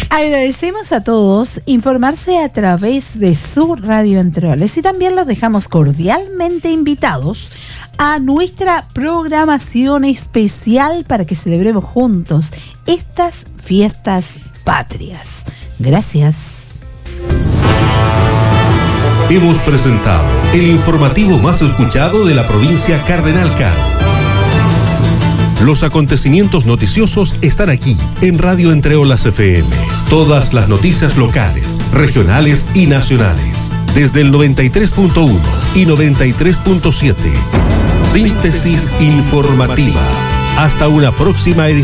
Agradecemos a todos informarse a través de su radio Entreoles y también los dejamos cordialmente invitados a nuestra programación especial para que celebremos juntos estas fiestas patrias. Gracias. Hemos presentado el informativo más escuchado de la provincia Cardenal Caro. Los acontecimientos noticiosos están aquí, en Radio Entreolas FM. Todas las noticias locales, regionales y nacionales. Desde el 93.1 y 93.7. Síntesis informativa. Hasta una próxima edición.